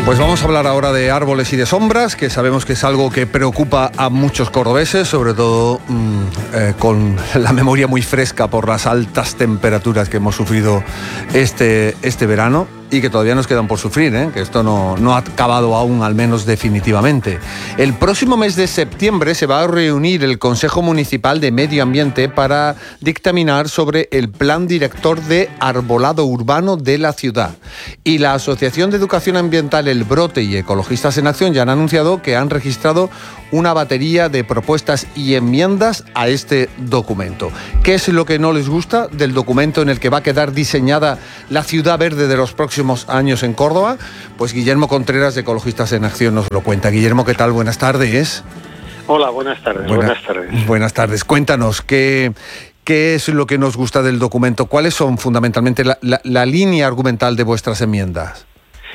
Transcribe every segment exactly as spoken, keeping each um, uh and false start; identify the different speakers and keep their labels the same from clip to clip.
Speaker 1: Pues vamos a hablar ahora de árboles y de sombras, que sabemos que es algo que preocupa a muchos cordobeses, sobre todo mmm, eh, con la memoria muy fresca por las altas temperaturas que hemos sufrido este, este verano y que todavía nos quedan por sufrir, ¿eh? que esto no, no ha acabado aún, al menos definitivamente. El próximo mes de septiembre se va a reunir el Consejo Municipal de Medio Ambiente para dictaminar sobre el Plan Director de Arbolado Urbano de la ciudad. Y la Asociación de Educación Ambiental El Brote y Ecologistas en Acción ya han anunciado que han registrado una batería de propuestas y enmiendas a este documento. ¿Qué es lo que no les gusta del documento en el que va a quedar diseñada la ciudad verde de los próximos años en Córdoba? Pues Guillermo Contreras de Ecologistas en Acción nos lo cuenta. Guillermo, ¿qué tal? Buenas tardes.
Speaker 2: Hola, buenas tardes.
Speaker 1: Buena,
Speaker 2: buenas tardes.
Speaker 1: Buenas tardes. Cuéntanos, ¿qué, qué es lo que nos gusta del documento? ¿Cuáles son fundamentalmente la, la, la línea argumental de vuestras enmiendas?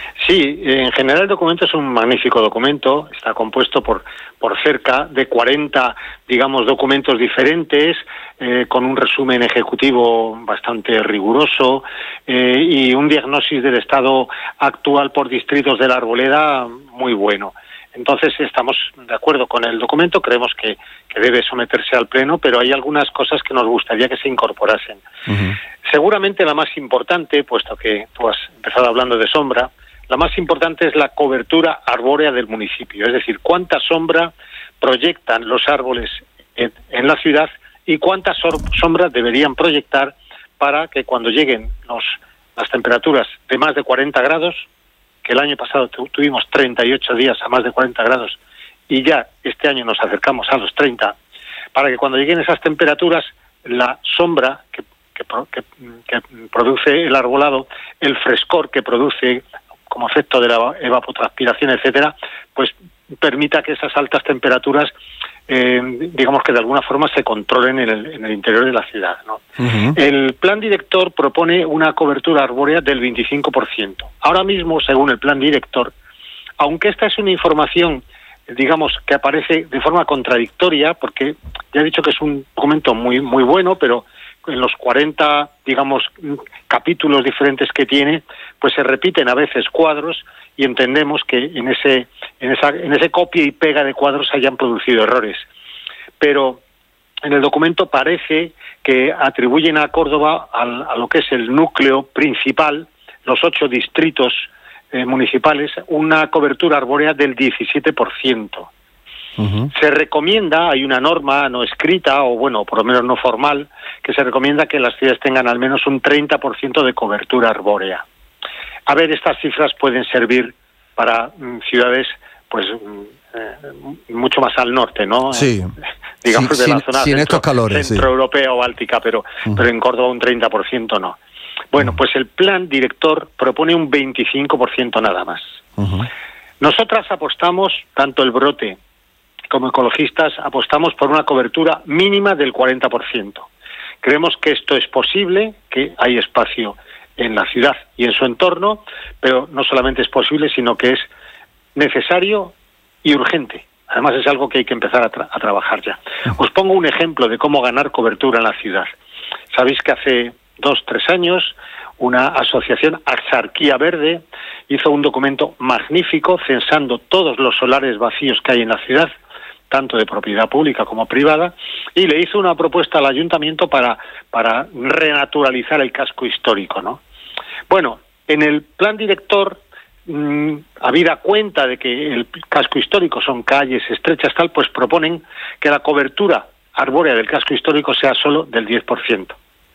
Speaker 2: Sí, en general el documento es un magnífico documento, está compuesto por, por cerca de cuarenta, digamos, documentos diferentes, eh, con un resumen ejecutivo bastante riguroso eh, y un diagnóstico del estado actual por distritos de la Arboleda muy bueno. Entonces estamos de acuerdo con el documento, creemos que, que debe someterse al Pleno, pero hay algunas cosas que nos gustaría que se incorporasen. Uh-huh. Seguramente la más importante, puesto que tú has empezado hablando de sombra, la más importante es la cobertura arbórea del municipio, es decir, cuánta sombra proyectan los árboles en, en la ciudad y cuántas sombras deberían proyectar para que cuando lleguen los, las temperaturas de más de cuarenta grados, que el año pasado tu, tuvimos treinta y ocho días a más de cuarenta grados y ya este año nos acercamos a los treinta, para que cuando lleguen esas temperaturas la sombra que, que, que, que produce el arbolado, el frescor que produce como efecto de la evapotranspiración, etcétera, pues permita que esas altas temperaturas, eh, digamos que de alguna forma se controlen en el, en el interior de la ciudad, ¿no? Uh-huh. El plan director propone una cobertura arbórea del veinticinco por ciento. Ahora mismo, según el plan director, aunque esta es una información, digamos, que aparece de forma contradictoria, porque ya he dicho que es un documento muy, muy bueno, pero en los cuarenta, digamos, capítulos diferentes que tiene, pues se repiten a veces cuadros y entendemos que en ese en esa en ese copia y pega de cuadros hayan producido errores. Pero en el documento parece que atribuyen a Córdoba al, a lo que es el núcleo principal, los ocho distritos eh, municipales, una cobertura arbórea del diecisiete por ciento. Uh-huh. Se recomienda, hay una norma no escrita, o bueno, por lo menos no formal, que se recomienda que las ciudades tengan al menos un treinta por ciento de cobertura arbórea. A ver, estas cifras pueden servir para mm, ciudades pues eh, mucho más al norte, ¿no?
Speaker 1: Sí.
Speaker 2: Digamos
Speaker 1: sí,
Speaker 2: de la
Speaker 1: sin,
Speaker 2: zona
Speaker 1: sin
Speaker 2: centro,
Speaker 1: estos calores,
Speaker 2: centroeuropea
Speaker 1: sí.
Speaker 2: o báltica, pero,
Speaker 1: uh-huh.
Speaker 2: pero en Córdoba un treinta por ciento no. Bueno, uh-huh. pues el plan director propone un veinticinco por ciento nada más. Uh-huh. Nosotras apostamos, tanto el Brote como ecologistas, apostamos por una cobertura mínima del cuarenta por ciento. Creemos que esto es posible, que hay espacio en la ciudad y en su entorno, pero no solamente es posible, sino que es necesario y urgente. Además es algo que hay que empezar a, tra- a trabajar ya. Os pongo un ejemplo de cómo ganar cobertura en la ciudad. Sabéis que hace dos, tres años una asociación, Axarquía Verde, hizo un documento magnífico censando todos los solares vacíos que hay en la ciudad, tanto de propiedad pública como privada, y le hizo una propuesta al ayuntamiento para, para renaturalizar el casco histórico, ¿no? Bueno, en el plan director, mmm, habida cuenta de que el casco histórico son calles estrechas, tal, pues proponen que la cobertura arbórea del casco histórico sea solo del diez por ciento.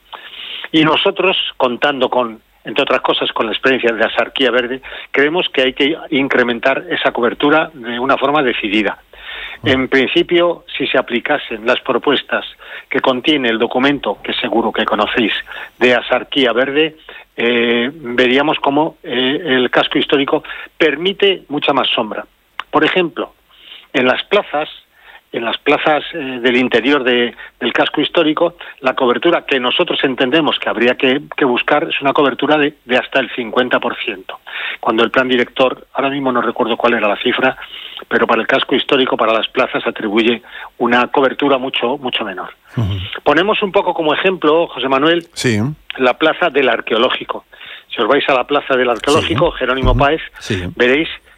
Speaker 2: Y nosotros, contando con, entre otras cosas, con la experiencia de Axarquía Verde, creemos que hay que incrementar esa cobertura de una forma decidida. En principio, si se aplicasen las propuestas que contiene el documento, que seguro que conocéis, de Axarquía Verde, eh, veríamos cómo eh, el casco histórico permite mucha más sombra. Por ejemplo, en las plazas, en las plazas eh, del interior de, del casco histórico, la cobertura que nosotros entendemos que habría que, que buscar es una cobertura de, de hasta el cincuenta por ciento. Cuando el plan director, ahora mismo no recuerdo cuál era la cifra, pero para el casco histórico, para las plazas, atribuye una cobertura mucho mucho menor. Uh-huh. Ponemos un poco como ejemplo, José Manuel,
Speaker 1: sí.
Speaker 2: la plaza del Arqueológico. Si os vais a la plaza del Arqueológico, sí. Jerónimo uh-huh. Páez, sí. veréis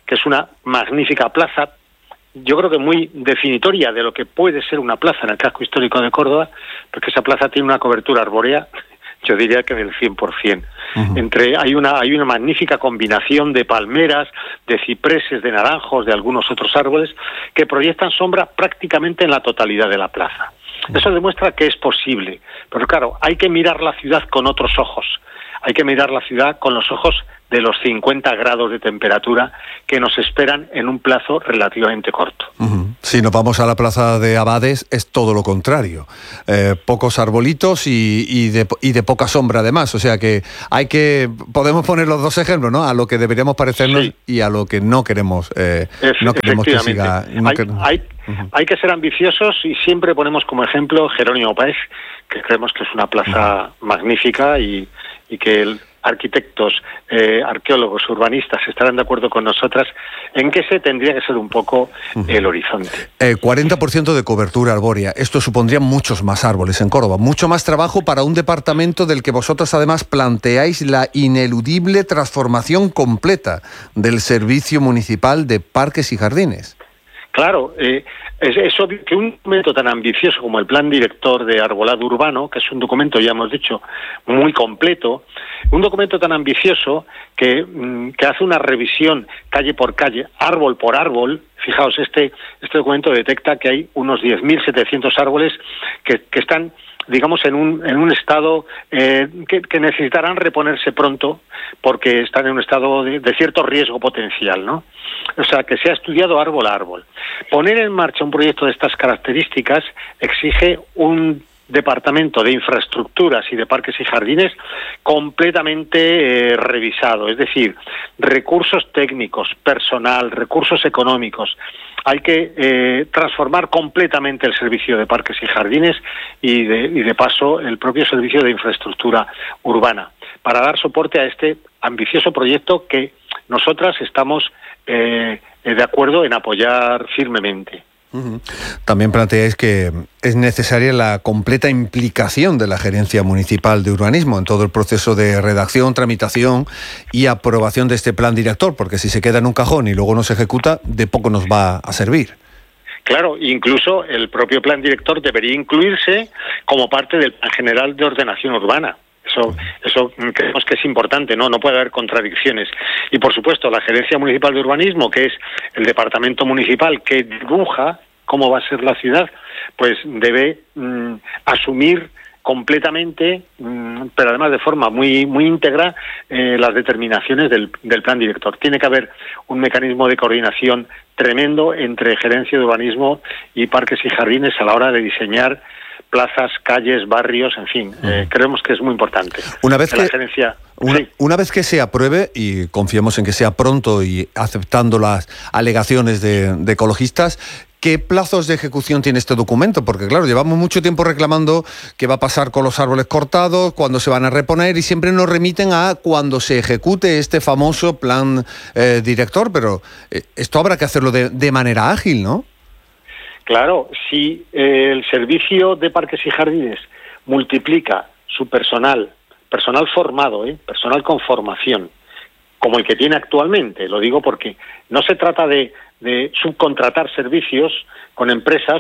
Speaker 2: que es una magnífica plaza, yo creo que muy definitoria de lo que puede ser una plaza en el casco histórico de Córdoba, porque esa plaza tiene una cobertura arbórea, yo diría que del cien por ciento. Uh-huh. Entre, hay una hay una magnífica combinación de palmeras, de cipreses, de naranjos, de algunos otros árboles, que proyectan sombra prácticamente en la totalidad de la plaza. Uh-huh. Eso demuestra que es posible, pero claro, hay que mirar la ciudad con otros ojos, hay que mirar la ciudad con los ojos de los cincuenta grados de temperatura que nos esperan en un plazo relativamente corto.
Speaker 1: Uh-huh. Si nos vamos a la plaza de Abades, es todo lo contrario. Eh, pocos arbolitos y, y, de, y de poca sombra además. O sea que hay que, podemos poner los dos ejemplos, ¿no? A lo que deberíamos parecernos sí. y a lo que no queremos, eh,
Speaker 2: Efe,
Speaker 1: no queremos que siga. No
Speaker 2: hay,
Speaker 1: que...
Speaker 2: hay, uh-huh. hay que ser ambiciosos y siempre ponemos como ejemplo Jerónimo Páez, que creemos que es una plaza uh-huh. magnífica y, y que el arquitectos, eh, arqueólogos, urbanistas estarán de acuerdo con nosotras en que ese tendría que ser un poco uh-huh. el horizonte.
Speaker 1: Eh, cuarenta por ciento de cobertura arbórea. Esto supondría muchos más árboles en Córdoba, mucho más trabajo para un departamento del que vosotros además planteáis la ineludible transformación completa del Servicio Municipal de Parques y Jardines.
Speaker 2: Claro, eh, es, es obvio que un documento tan ambicioso como el Plan Director de Arbolado Urbano, que es un documento, ya hemos dicho, muy completo, un documento tan ambicioso que, que hace una revisión calle por calle, árbol por árbol. Fijaos, este, este documento detecta que hay unos diez mil setecientos árboles que, que están, digamos, en un, en un estado eh, que, que necesitarán reponerse pronto porque están en un estado de, de cierto riesgo potencial, ¿no? O sea, que se ha estudiado árbol a árbol. Poner en marcha un proyecto de estas características exige un departamento de infraestructuras y de parques y jardines completamente eh, revisado, es decir, recursos técnicos, personal, recursos económicos. Hay que eh, transformar completamente el servicio de parques y jardines y de, y de paso el propio servicio de infraestructura urbana para dar soporte a este ambicioso proyecto que nosotras estamos eh, de acuerdo en apoyar firmemente.
Speaker 1: También planteáis que es necesaria la completa implicación de la Gerencia Municipal de Urbanismo en todo el proceso de redacción, tramitación y aprobación de este plan director, porque si se queda en un cajón y luego no se ejecuta, de poco nos va a servir.
Speaker 2: Claro, incluso el propio plan director debería incluirse como parte del Plan General de Ordenación Urbana. Eso, eso creemos que es importante, ¿no? No puede haber contradicciones. Y, por supuesto, la Gerencia Municipal de Urbanismo, que es el departamento municipal que dibuja cómo va a ser la ciudad, pues debe mm, asumir completamente, mmm, pero además de forma muy muy íntegra, eh, las determinaciones del, del plan director. Tiene que haber un mecanismo de coordinación tremendo entre Gerencia de Urbanismo y Parques y Jardines a la hora de diseñar plazas, calles, barrios, en fin, uh-huh. eh, creemos que es muy importante.
Speaker 1: Una vez que,
Speaker 2: la gerencia,
Speaker 1: una,
Speaker 2: sí.
Speaker 1: una vez que se apruebe, y confiemos en que sea pronto y aceptando las alegaciones de, de ecologistas, ¿qué plazos de ejecución tiene este documento? Porque claro, llevamos mucho tiempo reclamando qué va a pasar con los árboles cortados, cuándo se van a reponer, y siempre nos remiten a cuando se ejecute este famoso plan eh, director, pero eh, esto habrá que hacerlo de, de manera ágil, ¿no?
Speaker 2: Claro, si eh, el servicio de parques y jardines multiplica su personal, personal formado, ¿eh? personal con formación, como el que tiene actualmente, lo digo porque no se trata de, de subcontratar servicios con empresas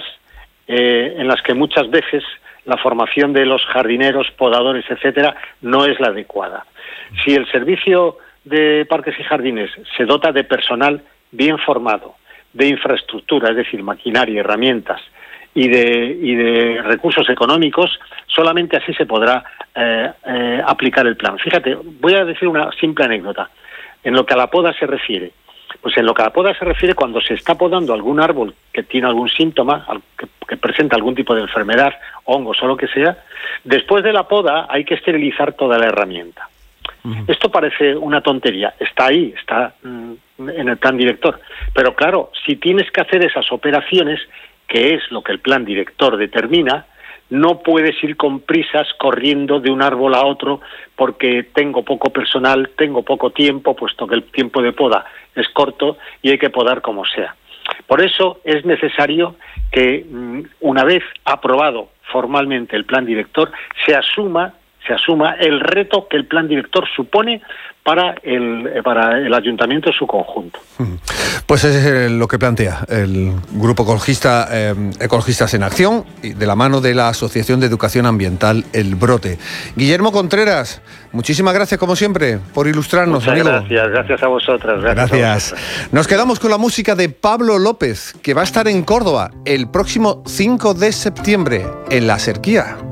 Speaker 2: eh, en las que muchas veces la formación de los jardineros, podadores, etcétera, no es la adecuada. Si el servicio de parques y jardines se dota de personal bien formado, de infraestructura, es decir, maquinaria, herramientas y de, y de recursos económicos, solamente así se podrá eh, eh, aplicar el plan. Fíjate, voy a decir una simple anécdota. En lo que a la poda se refiere, pues en lo que a la poda se refiere, cuando se está podando algún árbol que tiene algún síntoma, que, que presenta algún tipo de enfermedad, hongos o lo que sea, después de la poda hay que esterilizar toda la herramienta. Uh-huh. Esto parece una tontería, está ahí, está mm, en el plan director, pero claro, si tienes que hacer esas operaciones, que es lo que el plan director determina, no puedes ir con prisas corriendo de un árbol a otro porque tengo poco personal, tengo poco tiempo, puesto que el tiempo de poda es corto y hay que podar como sea. Por eso es necesario que, una vez aprobado formalmente el plan director, se asuma se asuma el reto que el plan director supone para el, para el ayuntamiento en su conjunto.
Speaker 1: Pues es lo que plantea el Grupo Ecologista, eh, Ecologistas en Acción, de la mano de la Asociación de Educación Ambiental El Brote. Guillermo Contreras, muchísimas gracias como siempre por ilustrarnos,
Speaker 2: Muchas
Speaker 1: amigo.
Speaker 2: gracias, gracias a vosotras. Gracias.
Speaker 1: Gracias.
Speaker 2: A vosotras.
Speaker 1: Nos quedamos con la música de Pablo López, que va a estar en Córdoba el próximo cinco de septiembre, en La Serquía.